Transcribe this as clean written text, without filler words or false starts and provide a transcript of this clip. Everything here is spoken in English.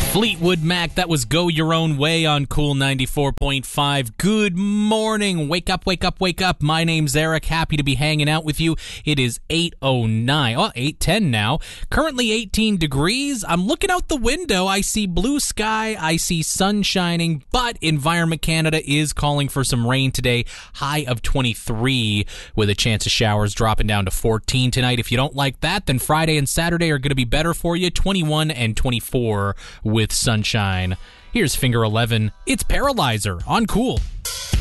Fleetwood Mac, that was Go Your Own Way on Cool 94.5. Good morning. Wake up, wake up, wake up. My name's Eric. Happy to be hanging out with you. It is 8:09. Oh, 8:10 now. Currently 18 degrees. I'm looking out the window. I see blue sky. I see sun shining, but Environment Canada is calling for some rain today. High of 23 with a chance of showers dropping down to 14 tonight. If you don't like that, then Friday and Saturday are going to be better for you. 21 and 24 with sunshine. Here's Finger 11. It's Paralyzer on Cool.